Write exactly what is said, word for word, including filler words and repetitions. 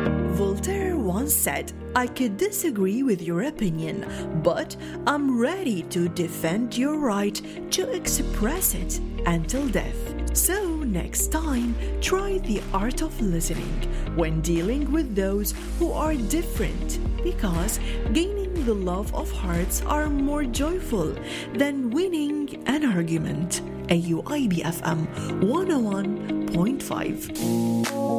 Voltaire once said, "I could disagree with your opinion, but I'm ready to defend your right to express it until death." So, next time, try the art of listening when dealing with those who are different, because gaining the love of hearts are more joyful than winning an argument. A U I B F M one oh one point five.